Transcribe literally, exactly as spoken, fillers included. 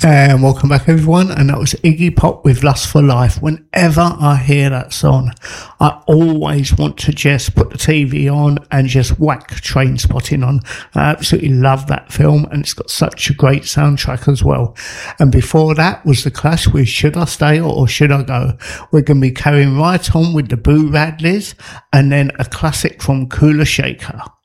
And welcome back, everyone. And that was Iggy Pop with Lust for Life. Whenever I hear that song, I always want to just put the T V on and just whack Trainspotting on. I absolutely love that film, and it's got such a great soundtrack as well. And before that was The Clash with Should I Stay or Should I Go? We're going to be carrying right on with the Boo Radleys, and then a classic from Kula Shaker.